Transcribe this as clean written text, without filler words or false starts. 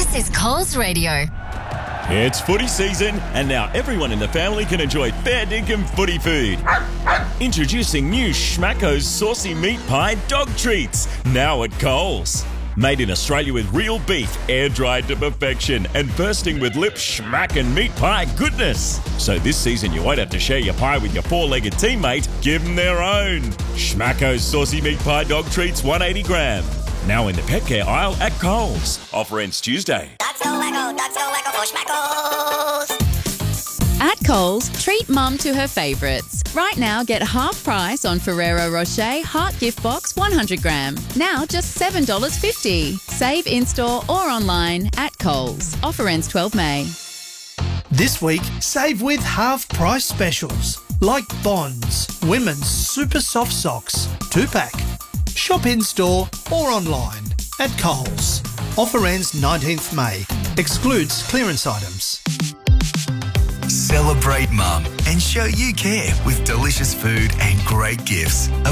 This is Coles Radio. It's footy season, and now everyone in the family can enjoy fair dinkum footy food. Introducing new Schmacko's Saucy Meat Pie Dog Treats, now at Coles. Made in Australia with real beef, air-dried to perfection, and bursting with lip schmackin' meat pie goodness. So this season you won't have to share your pie with your four-legged teammate, give them their own. Schmacko's Saucy Meat Pie Dog Treats, 180 gram. Now in the pet care aisle at Coles. Offer ends Tuesday. That's so wacko for Schmackos. At Coles, treat Mum to her favourites. Right now, get half price on Ferrero Rocher Heart Gift Box 100 gram. Now just $7.50. Save in-store or online at Coles. Offer ends 12 May. This week, save with half-price specials like Bonds, Women's Super Soft Socks, 2-pack. Shop in-store or online at Coles. Offer ends 19th May. Excludes clearance items. Celebrate Mum and show you care with delicious food and great gifts.